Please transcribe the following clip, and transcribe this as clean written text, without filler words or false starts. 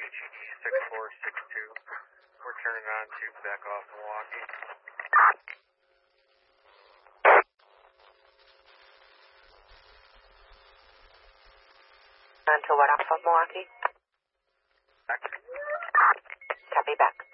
WGE 6462. We're turning on to back off Milwaukee. On to what off of Milwaukee? Back. Copy back.